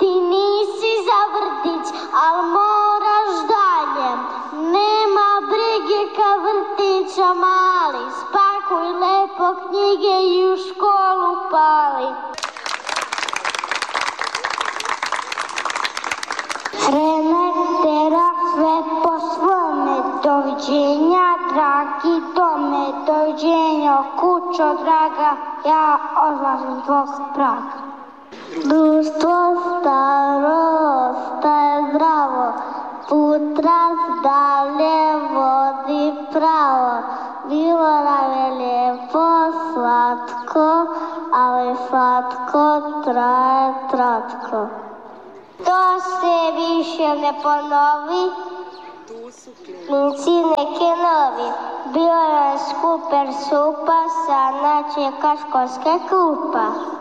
Ti nisi za vrtić, al moraš dalje. Nema brige ka vrtića mali, spakuj lepo knjige i u školu pali. Vreme tera sve po svome, doviđenja dragi dome, doviđenja kućo draga, ja odlazim tvog praga. Društvo staro ostaje zdravo, put dalje vodi pravo. Bilo nam je lijepo slatko, ali slatko traje kratko. To se više ne ponovi, klinci neki novi. Bio je super supa, sad čeka školska klupa.